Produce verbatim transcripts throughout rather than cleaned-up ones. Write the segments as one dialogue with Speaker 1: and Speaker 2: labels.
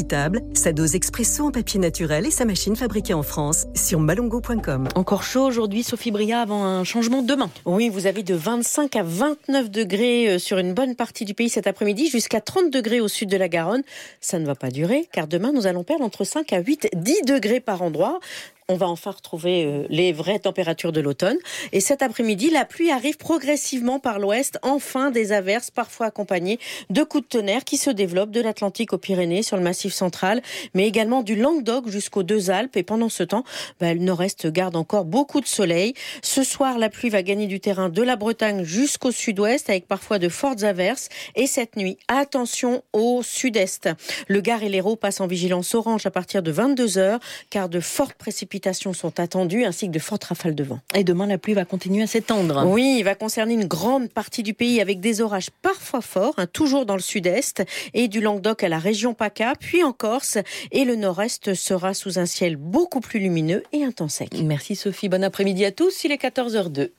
Speaker 1: équitable, sa dose expresso en papier naturel et sa machine fabriquée en France sur malongo point com.
Speaker 2: Encore chaud aujourd'hui, Sophie Bria, avant un changement demain. Oui, vous avez de vingt-cinq à vingt-neuf degrés sur une bonne partie du pays cet après-midi, jusqu'à trente degrés au sud de la Garonne. Ça ne va pas durer, car demain, nous allons perdre entre cinq à huit, dix degrés par endroit. On va enfin retrouver les vraies températures de l'automne. Et cet après-midi, la pluie arrive progressivement par l'ouest. Enfin, des averses, parfois accompagnées de coups de tonnerre qui se développent de l'Atlantique aux Pyrénées, sur le Massif central, mais également du Languedoc jusqu'aux deux Alpes. Et pendant ce temps, bah, le nord-est garde encore beaucoup de soleil. Ce soir, la pluie va gagner du terrain de la Bretagne jusqu'au sud-ouest, avec parfois de fortes averses. Et cette nuit, attention au sud-est. Le Gard et l'Hérault passent en vigilance orange à partir de vingt-deux heures, car de fortes précipitations sont attendues, ainsi que de fortes rafales de vent. Et demain, la pluie va continuer à s'étendre. Oui, il va concerner une grande partie du pays, avec des orages parfois forts, hein, toujours dans le sud-est, et du Languedoc à la région PACA, puis en Corse. Et le nord-est sera sous un ciel beaucoup plus lumineux et un temps sec. Merci Sophie, bon après-midi à tous, il est quatorze heures deux.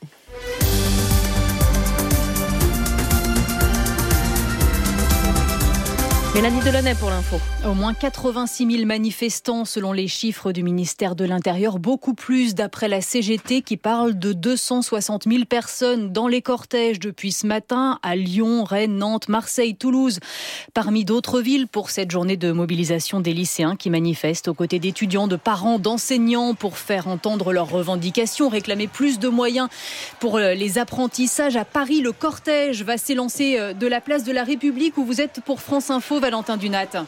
Speaker 2: Mélanie Delaunay pour l'info.
Speaker 3: Au moins quatre-vingt-six mille manifestants selon les chiffres du ministère de l'Intérieur, beaucoup plus d'après la C G T qui parle de deux cent soixante mille personnes dans les cortèges depuis ce matin à Lyon, Rennes, Nantes, Marseille, Toulouse. Parmi d'autres villes pour cette journée de mobilisation des lycéens qui manifestent aux côtés d'étudiants, de parents, d'enseignants pour faire entendre leurs revendications, réclamer plus de moyens pour les apprentissages. À Paris, le cortège va s'élancer de la place de la République où vous êtes pour France Info. Valentin Dunat.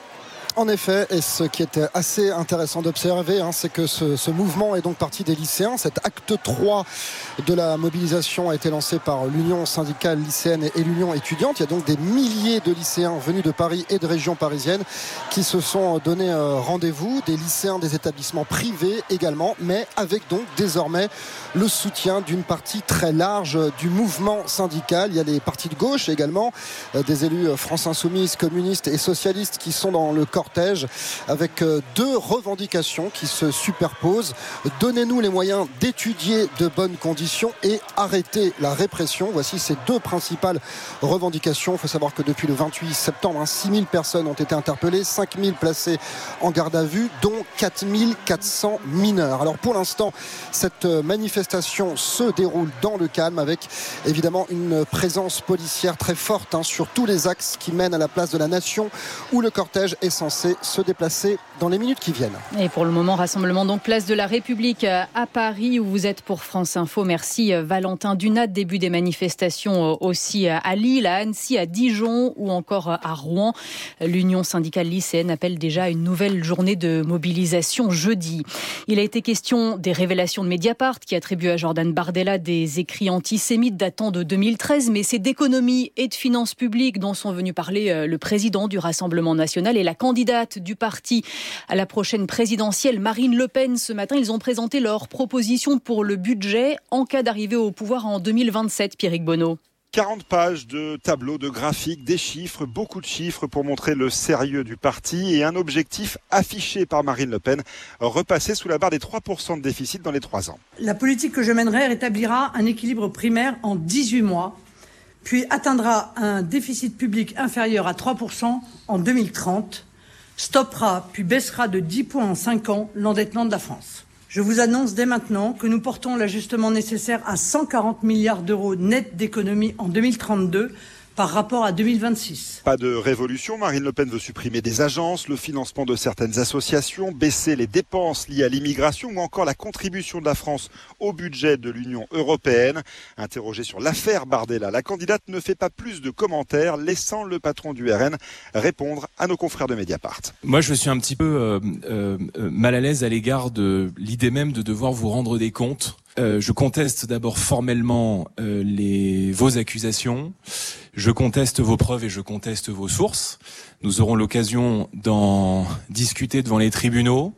Speaker 4: En effet, et ce qui est assez intéressant d'observer, hein, c'est que ce, ce mouvement est donc parti des lycéens. Cet acte trois de la mobilisation a été lancé par l'Union syndicale lycéenne et l'Union étudiante. Il y a donc des milliers de lycéens venus de Paris et de régions parisiennes qui se sont donné euh, rendez-vous, des lycéens des établissements privés également, mais avec donc désormais le soutien d'une partie très large du mouvement syndical. Il y a les partis de gauche également, euh, des élus France Insoumise, communistes et socialistes qui sont dans le corps cortège avec deux revendications qui se superposent. Donnez-nous les moyens d'étudier de bonnes conditions et arrêter la répression. Voici ces deux principales revendications. Il faut savoir que depuis le vingt-huit septembre, six mille personnes ont été interpellées, cinq mille placées en garde à vue, dont quatre mille quatre cents mineurs. Alors pour l'instant, cette manifestation se déroule dans le calme avec évidemment une présence policière très forte hein, sur tous les axes qui mènent à la place de la Nation où le cortège est censé se déplacer dans les minutes qui viennent.
Speaker 3: Et pour le moment, rassemblement donc place de la République à Paris où vous êtes pour France Info. Merci Valentin Dunat. Début des manifestations aussi à Lille, à Annecy, à Dijon ou encore à Rouen. L'Union syndicale lycéenne appelle déjà une nouvelle journée de mobilisation jeudi. Il a été question des révélations de Mediapart qui attribue à Jordan Bardella des écrits antisémites datant de deux mille treize, mais c'est d'économie et de finances publiques dont sont venus parler le président du Rassemblement national et la candidate du parti à la prochaine présidentielle, Marine Le Pen. Ce matin, ils ont présenté leurs propositions pour le budget en cas d'arrivée au pouvoir en deux mille vingt-sept, Pierrick Bonneau.
Speaker 5: quarante pages de tableaux, de graphiques, des chiffres, beaucoup de chiffres pour montrer le sérieux du parti et un objectif affiché par Marine Le Pen, repasser sous la barre des trois pour cent de déficit dans les trois ans.
Speaker 6: La politique que je mènerai rétablira un équilibre primaire en dix-huit mois, puis atteindra un déficit public inférieur à trois pour cent en deux mille trente, stoppera puis baissera de dix points en cinq ans l'endettement de la France. Je vous annonce dès maintenant que nous portons l'ajustement nécessaire à cent quarante milliards d'euros net d'économies en deux mille trente-deux par rapport à deux mille vingt-six.
Speaker 5: Pas de révolution, Marine Le Pen veut supprimer des agences, le financement de certaines associations, baisser les dépenses liées à l'immigration ou encore la contribution de la France au budget de l'Union européenne. Interrogée sur l'affaire Bardella, la candidate ne fait pas plus de commentaires, laissant le patron du R N répondre à nos confrères de Mediapart.
Speaker 7: Moi, je suis un petit peu euh, euh, mal à l'aise à l'égard de l'idée même de devoir vous rendre des comptes. Euh, je conteste d'abord formellement euh, les vos accusations, je conteste vos preuves et je conteste vos sources. Nous aurons l'occasion d'en discuter devant les tribunaux,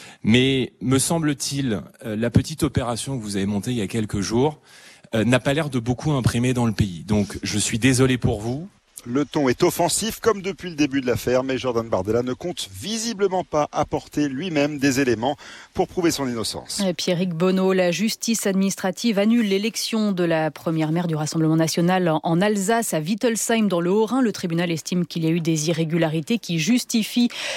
Speaker 7: mais me semble-t-il, euh, la petite opération que vous avez montée il y a quelques jours euh, n'a pas l'air de beaucoup imprimer dans le pays. Donc je suis désolé pour vous.
Speaker 5: Le ton est offensif comme depuis le début de l'affaire, mais Jordan Bardella ne compte visiblement pas apporter lui-même des éléments pour prouver son innocence.
Speaker 3: Pierrick Bonneau, la justice administrative annule l'élection de la première maire du Rassemblement national en Alsace, à Wittelsheim dans le Haut-Rhin. Le tribunal estime qu'il y a eu des irrégularités qui justifient